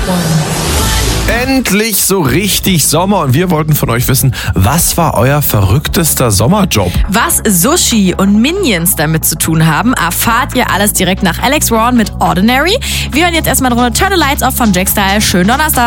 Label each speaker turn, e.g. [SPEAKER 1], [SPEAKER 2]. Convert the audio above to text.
[SPEAKER 1] Endlich so richtig Sommer und wir wollten von euch wissen, was war euer verrücktester Sommerjob?
[SPEAKER 2] Was Sushi und Minions damit zu tun haben, erfahrt ihr alles direkt nach Alex Ron mit Ordinary. Wir hören jetzt erstmal eine Runde Turn the Lights Off von Jack Style. Schönen Donnerstag.